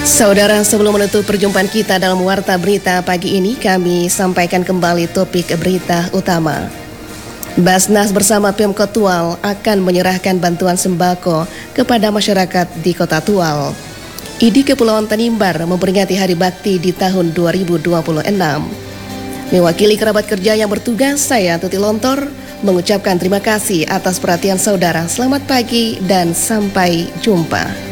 Saudara, sebelum menutup perjumpaan kita dalam Warta Berita pagi ini, kami sampaikan kembali topik berita utama. Basnas bersama Pemkot Tual akan menyerahkan bantuan sembako kepada masyarakat di Kota Tual. ID Kepulauan Tanimbar memperingati Hari Bakti di tahun 2026. Mewakili kerabat kerja yang bertugas, saya Tuti Lontor mengucapkan terima kasih atas perhatian saudara. Selamat pagi dan sampai jumpa.